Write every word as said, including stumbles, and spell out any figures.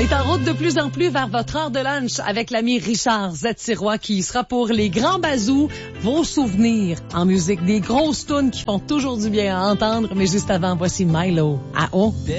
est en route de plus en plus vers votre heure de lunch avec l'ami Richard Z-Sirois qui sera pour les grands bazous, vos souvenirs en musique, des grosses tunes qui font toujours du bien à entendre. Mais juste avant, voici Milo à on.